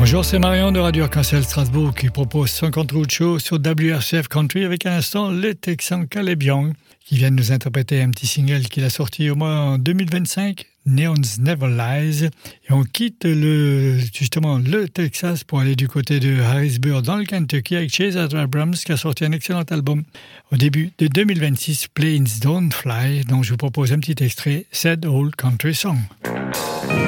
Bonjour, c'est Marion de Radio Arc-en-Ciel Strasbourg qui propose son Country Show sur WRCF Country avec à l'instant le Texan Caleb Young qui vient de nous interpréter un petit single qu'il a sorti au mois en 2025, Neons Never Lies. Et on quitte justement le Texas pour aller du côté de Harrisburg dans le Kentucky avec Chase Abrams qui a sorti un excellent album au début de 2026, Planes Don't Fly, dont je vous propose un petit extrait, Sad Old Country Song.